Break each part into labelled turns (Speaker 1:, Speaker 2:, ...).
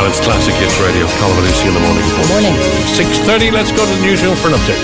Speaker 1: Ireland's Classic Hits Radio. Colin and Lucy in the morning.
Speaker 2: Good morning.
Speaker 1: 6:30, let's go to the newsroom for an update.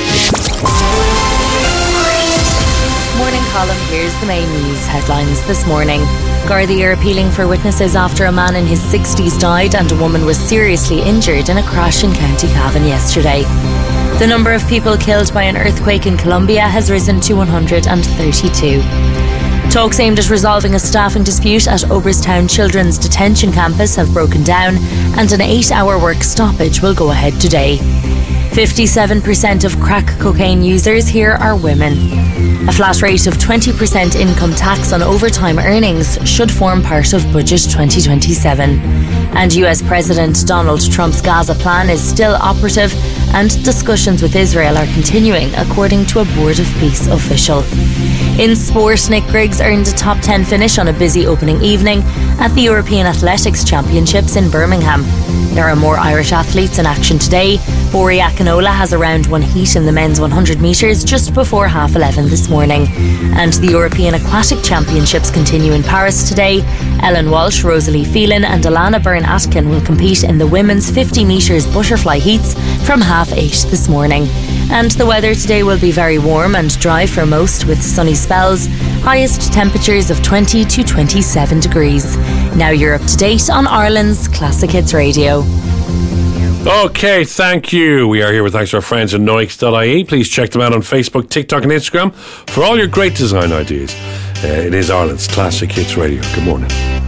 Speaker 2: Morning, Colin. Here's the main news headlines this morning. Gardaí are appealing for witnesses after a man in his 60s died and a woman was seriously injured in a crash in County Cavan yesterday. The number of people killed by an earthquake in Colombia has risen to 132. Talks aimed at resolving a staffing dispute at Oberstown Children's Detention Campus have broken down, and an 8-hour work stoppage will go ahead today. 57% of crack cocaine users here are women. A flat rate of 20% income tax on overtime earnings should form part of Budget 2027. And US President Donald Trump's Gaza plan is still operative, and discussions with Israel are continuing, according to a Board of Peace official. In sport, Nick Griggs earned a top 10 finish on a busy opening evening at the European Athletics Championships in Birmingham. There are more Irish athletes in action today. Bori Akinola has a round one heat in the men's 100 metres just before 11:30 this morning. And the European Aquatic Championships continue in Paris today. Ellen Walsh, Rosalie Phelan and Alana Byrne-Atkin will compete in the women's 50 metres butterfly heats from 8:30 this morning. And the weather today will be very warm and dry for most, with sunny spells. Highest temperatures of 20 to 27 degrees. Now you're up to date on Ireland's Classic Hits Radio.
Speaker 1: Okay, thank you. We are here with thanks to our friends at Noix.ie. Please check them out on Facebook, TikTok and Instagram for all your great design ideas. It is Ireland's Classic Hits Radio. Good morning.